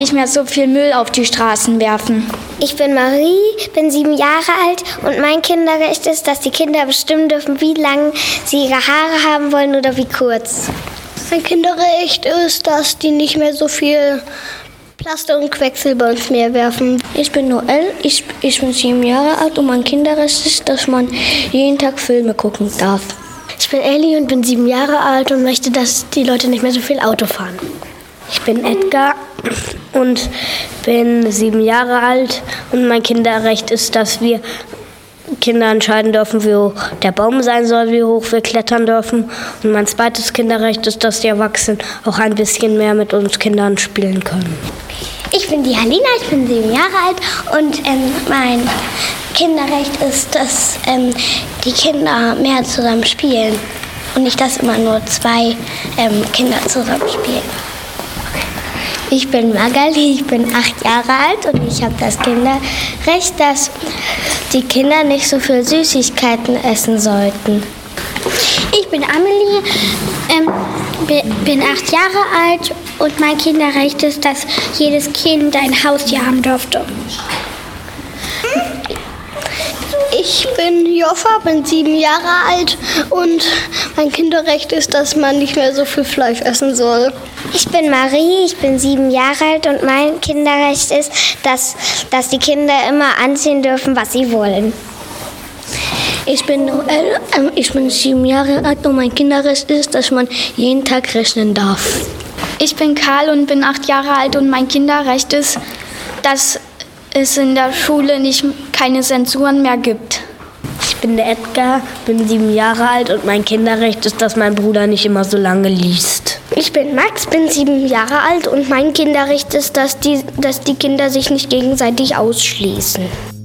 Nicht mehr so viel Müll auf die Straßen werfen. Ich bin Marie, bin 7 Jahre alt und mein Kinderrecht ist, dass die Kinder bestimmen dürfen, wie lang sie ihre Haare haben wollen oder wie kurz. Mein Kinderrecht ist, dass die nicht mehr so viel Plastik und Quecksilber ins Meer werfen. Ich bin Noel, ich bin 7 Jahre alt und mein Kinderrecht ist, dass man jeden Tag Filme gucken darf. Ich bin Ellie und bin 7 Jahre alt und möchte, dass die Leute nicht mehr so viel Auto fahren. Ich bin Edgar und bin 7 Jahre alt und mein Kinderrecht ist, dass wir Kinder entscheiden dürfen, wie hoch der Baum sein soll, wie hoch wir klettern dürfen. Und mein zweites Kinderrecht ist, dass die Erwachsenen auch ein bisschen mehr mit uns Kindern spielen können. Ich bin die Halina, ich bin 7 Jahre alt und mein Kinderrecht ist, dass die Kinder mehr zusammen spielen und nicht, dass immer nur 2 Kinder zusammen spielen. Ich bin Magali, ich bin 8 Jahre alt und ich habe das Kinderrecht, dass die Kinder nicht so viel Süßigkeiten essen sollten. Ich bin Amelie, bin 8 Jahre alt und mein Kinderrecht ist, dass jedes Kind ein Haustier haben dürfte. Ich bin Joffa, bin 7 Jahre alt und mein Kinderrecht ist, dass man nicht mehr so viel Fleisch essen soll. Ich bin Marie, ich bin 7 Jahre alt und mein Kinderrecht ist, dass die Kinder immer anziehen dürfen, was sie wollen. Ich bin Noel, ich bin 7 Jahre alt und mein Kinderrecht ist, dass man jeden Tag rechnen darf. Ich bin Karl und bin 8 Jahre alt und mein Kinderrecht ist, dass es in der Schule keine Zensuren mehr gibt. Ich bin der Edgar, bin 7 Jahre alt und mein Kinderrecht ist, dass mein Bruder nicht immer so lange liest. Ich bin Max, bin 7 Jahre alt und mein Kinderrecht ist, dass die Kinder sich nicht gegenseitig ausschließen.